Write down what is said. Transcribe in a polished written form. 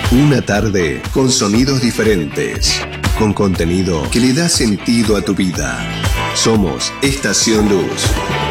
Una tarde con sonidos diferentes, con contenido que le da sentido a tu vida. Somos Estación Luz.